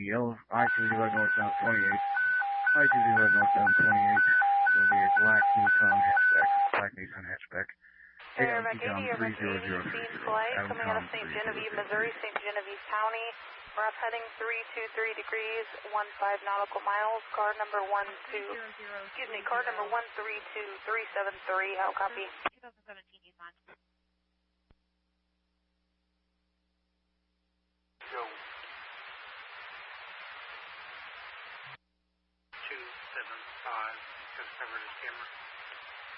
yellow I-20 northbound 28. I-20 northbound 28. Will be a black Nissan hatchback. Airback 80, Airback 80, speed flight coming out of St. Genevieve, Missouri, St. Genevieve County. Rough heading 323 degrees, 15 nautical miles. Car number 132373. How copy? 2017 Nissan. Go. 275, just covered his camera.